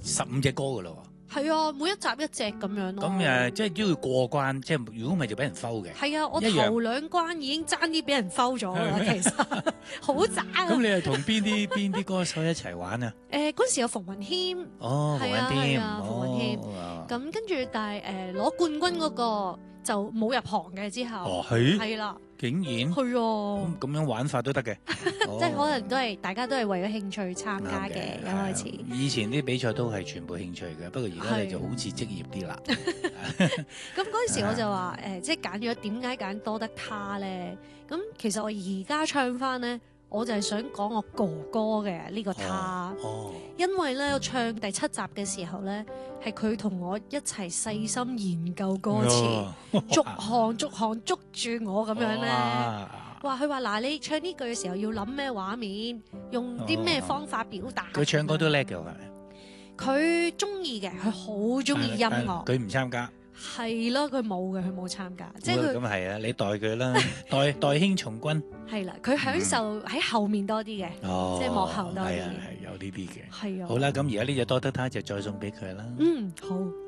15隻歌噶咯係啊，每一集一隻咁樣喎。 咯。 咁即係都要過關，即係如果唔係就俾人摟嘅。 係啊，我一樣頭兩關已經爭啲俾人摟咗啦，其實好渣啊！ 咁你係同邊啲歌手一齊玩啊？ 嗰時有馮雲謙， 哦，馮係啊允添， 係啊馮允謙哦咁跟住但係攞冠軍嗰個就冇入行嘅之後， 哦係係啦， 竟然係啊。 咁樣玩法都得嘅， 即係可能都係大家都係為咗興趣參加嘅，一開始。 以前啲比賽都係全部興趣嘅，不過而家係你就好似職業啲啦。 咁嗰陣時我就話即係揀咗點解揀多得他咧？咁其實我而家唱翻咧，我就係想講我哥哥嘅呢個他， 哦， 因為咧我唱第7集嘅時候咧，係佢同我一齊細心研究歌詞，逐行逐行捉住我咁樣咧。話佢話嗱，你唱呢句嘅時候要諗咩畫面，用啲咩方法表達。 佢唱歌都叻嘅，係咪？ 佢中意嘅，佢好中意音樂。 佢唔參加。 係咯，佢冇嘅，佢冇參加。即係佢咁係啊，你代佢啦，代兄從軍。 係啦，佢享受喺後面多啲嘅，即係幕後多啲。 係啊，係有呢啲嘅。 係啊。 好啦，咁而家呢隻多得他就再送俾佢啦。 好。